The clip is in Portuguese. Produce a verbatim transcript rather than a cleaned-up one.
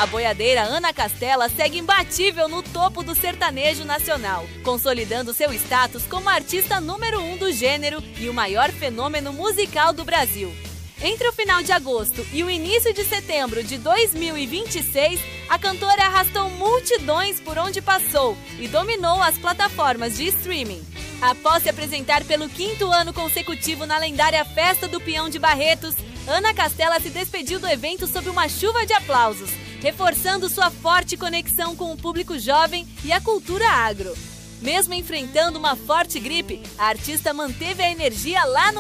A boiadeira Ana Castela segue imbatível no topo do sertanejo nacional, consolidando seu status como a artista número um do gênero e o maior fenômeno musical do Brasil. Entre o final de agosto e o início de setembro de dois mil e vinte e seis, a cantora arrastou multidões por onde passou e dominou as plataformas de streaming. Após se apresentar pelo quinto ano consecutivo na lendária Festa do Peão de Barretos, Ana Castela se despediu do evento sob uma chuva de aplausos, reforçando sua forte conexão com o público jovem e a cultura agro. Mesmo enfrentando uma forte gripe, a artista manteve a energia lá no